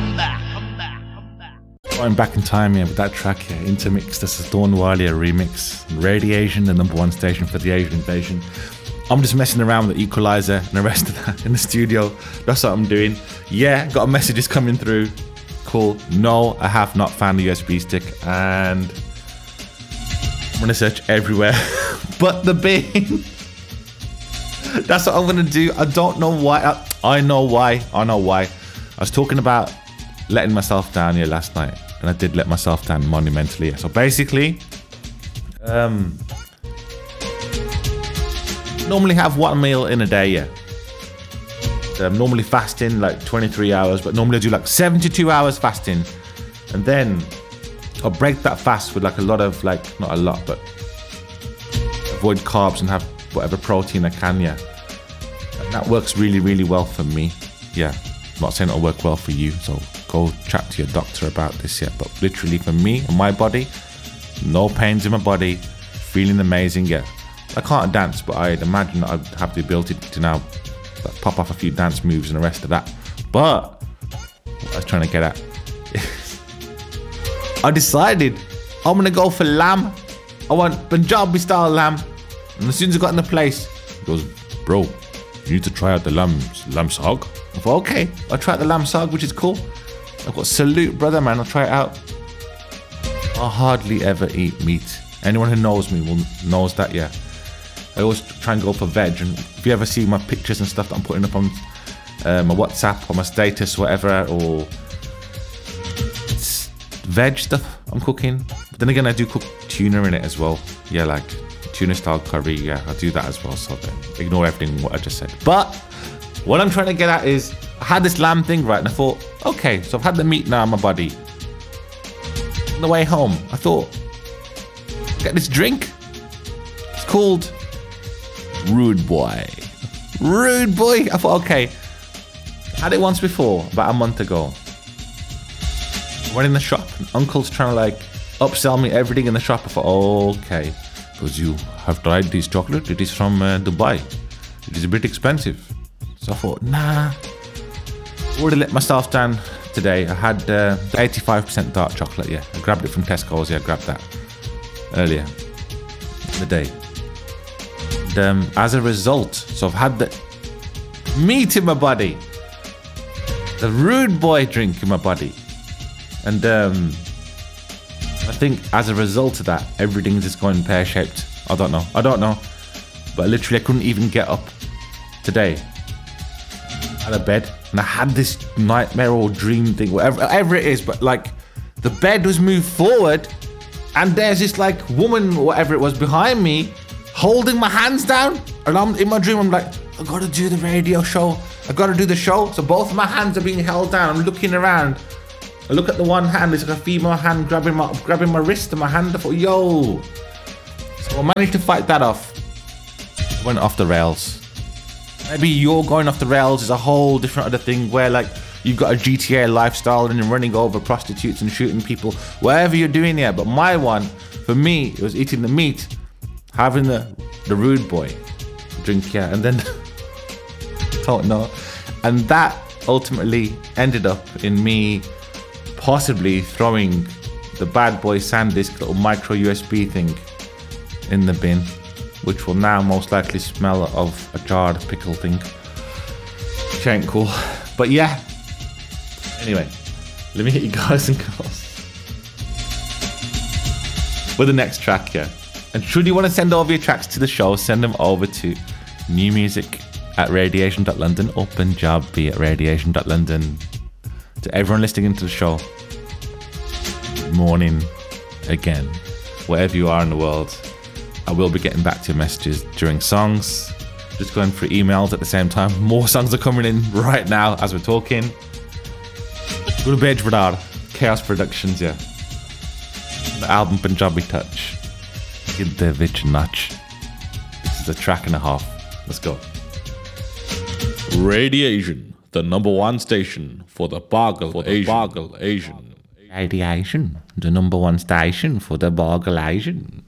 Going back in time here with that track here, Intermix, that's a Dawn Wiley remix. Radiation, the number one station for the Asian invasion. I'm just messing around with the equalizer and the rest of that in the studio. That's what I'm doing. Yeah, got messages coming through. Cool. No, I have not found the USB stick, and I'm gonna search everywhere but the bin. That's what I'm gonna do. I don't know why. I know why. I was talking about letting myself down here last night, and I did let myself down monumentally. So basically, normally have one meal in a day, yeah. I'm normally fasting like 23 hours, but normally I do like 72 hours fasting, and then I'll break that fast with like a lot of, like, not a lot, but avoid carbs and have whatever protein I can, yeah. And that works really, really well for me, yeah. I'm not saying it'll work well for you, so go chat to your doctor about this, yeah. But literally for me and my body, no pains in my body, feeling amazing, yeah. I can't dance, but I'd imagine that I'd have the ability to now pop off a few dance moves and the rest of that. But what I was trying to get at, I decided I'm gonna go for lamb. I want Punjabi style lamb. And as soon as I got in the place, he goes, bro, you need to try out the lamb sag. I thought, okay, I'll try out the lamb sag, which is cool. I've got salute, brother, man. I'll try it out. I hardly ever eat meat. Anyone who knows me knows that, yeah. I always try and go for veg, and if you ever see my pictures and stuff that I'm putting up on my WhatsApp or my status, whatever, or it's veg stuff I'm cooking. But then again, I do cook tuna in it as well. Yeah, like tuna style curry. Yeah, I do that as well. So then ignore everything what I just said. But what I'm trying to get at is, I had this lamb thing, right, and I thought, okay, so I've had the meat now in my body. On the way home, I thought, get this drink. It's called Rude Boy. Rude Boy. I thought, okay. Had it once before, about a month ago. Went in the shop, and Uncle's trying to like upsell me everything in the shop. I thought, okay, because you have tried this chocolate. It is from Dubai. It is a bit expensive. So I thought, nah. Already let myself down today. I had 85% dark chocolate. Yeah, I grabbed it from Tesco's. Yeah, I grabbed that earlier in the day. As a result, so I've had the meat in my body, the Rude Boy drink in my body, and I think as a result of that, everything's just going pear-shaped. I don't know, but literally I couldn't even get up today out of bed, and I had this nightmare or dream thing, whatever it is, but like the bed was moved forward, and there's this like woman, whatever it was, behind me, holding my hands down, and I'm in my dream. I'm like, I gotta do the radio show. I gotta do the show. So both of my hands are being held down. I'm looking around. I look at the one hand. It's like a female hand grabbing my wrist and my hand. I thought, yo. So I managed to fight that off. Went off the rails. Maybe you're going off the rails is a whole different other thing where like you've got a GTA lifestyle and you're running over prostitutes and shooting people. Whatever you're doing here. But my one, for me, it was eating the meat, having the Rude Boy drink, yeah, and then don't know, and that ultimately ended up in me possibly throwing the Bad Boy SanDisk little micro USB thing in the bin, which will now most likely smell of a jarred pickle thing, which ain't cool. But yeah, anyway, let me hit you guys and girls with the next track, yeah. And should you want to send over your tracks to the show, send them over to newmusic@radiation.london or punjabi@radiation.london. To everyone listening into the show, good morning again. Wherever you are in the world, I will be getting back to your messages during songs. Just going through emails at the same time. More songs are coming in right now as we're talking. Good Bej Radar, Chaos Productions, yeah. The album Punjabi Touch. The Vich Notch. This is a track and a half. Let's go. Radiation, the number one station for the Bargal Asian. Radiation, the number one station for the Bargal Asian.